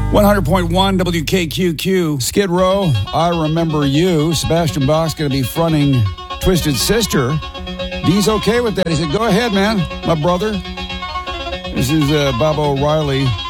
100.1 WKQQ. Skid Row, I Remember You. Sebastian Bach's going to be fronting Twisted Sister. Dee's okay with that. He said, go ahead, man, my brother. This is Bob O'Reilly.